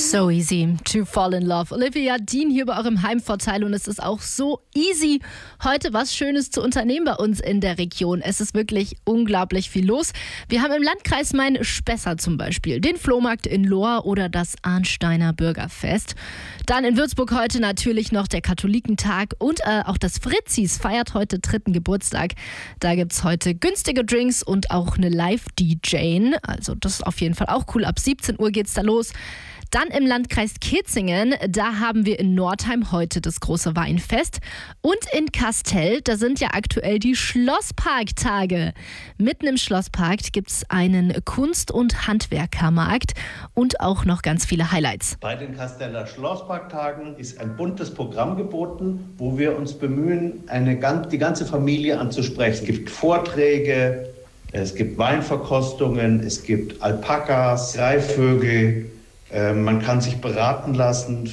So easy to fall in love. Olivia Dean hier bei eurem Heimvorteil und es ist auch so easy, heute was Schönes zu unternehmen bei uns in der Region. Es ist wirklich unglaublich viel los. Wir haben im Landkreis Main-Spessart zum Beispiel den Flohmarkt in Lohr oder das Arnsteiner Bürgerfest. Dann in Würzburg heute natürlich noch der Katholikentag und auch das Fritzis feiert heute 3. Geburtstag. Da gibt es heute günstige Drinks und auch eine Live-DJ. Also das ist auf jeden Fall auch cool. Ab 17 Uhr geht's da los. Dann im Landkreis Kitzingen, da haben wir in Nordheim heute das große Weinfest. Und in Kastel, da sind ja aktuell die Schlossparktage. Mitten im Schlosspark gibt es einen Kunst- und Handwerkermarkt und auch noch ganz viele Highlights. Bei den Kasteller Schlossparktagen ist ein buntes Programm geboten, wo wir uns bemühen, die ganze Familie anzusprechen. Es gibt Vorträge, es gibt Weinverkostungen, es gibt Alpakas, Greifvögel. Man kann sich beraten lassen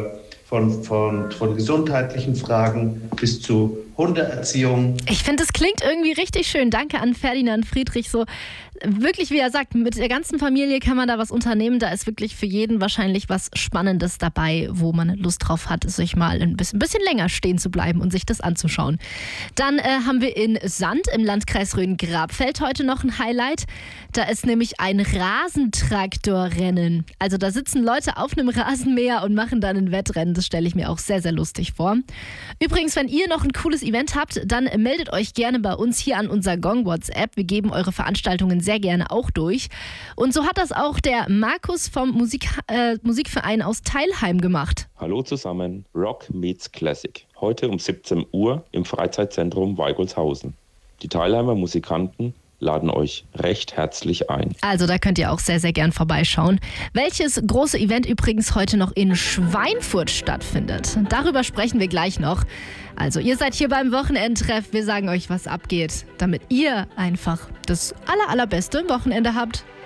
von gesundheitlichen Fragen bis zu Hundeerziehung. Ich finde, es klingt irgendwie richtig schön. Danke an Ferdinand Friedrich. So wirklich, wie er sagt, mit der ganzen Familie kann man da was unternehmen. Da ist wirklich für jeden wahrscheinlich was Spannendes dabei, wo man Lust drauf hat, sich mal ein bisschen länger stehen zu bleiben und sich das anzuschauen. Dann haben wir in Sand im Landkreis Rhön-Grabfeld heute noch ein Highlight. Da ist nämlich ein Rasentraktorrennen. Also da sitzen Leute auf einem Rasenmäher und machen dann ein Wettrennen. Das stelle ich mir auch sehr, sehr lustig vor. Übrigens, wenn ihr noch ein cooles Event habt, dann meldet euch gerne bei uns hier an unser Gong-WhatsApp. Wir geben eure Veranstaltungen sehr gerne auch durch. Und so hat das auch der Markus vom Musikverein aus Teilheim gemacht. Hallo zusammen, Rock meets Classic. Heute um 17 Uhr im Freizeitzentrum Weigolshausen. Die Teilheimer Musikanten laden euch recht herzlich ein. Also da könnt ihr auch sehr, sehr gern vorbeischauen. Welches große Event übrigens heute noch in Schweinfurt stattfindet, darüber sprechen wir gleich noch. Also ihr seid hier beim Wochenendtreff. Wir sagen euch, was abgeht, damit ihr einfach das allerbeste Wochenende habt.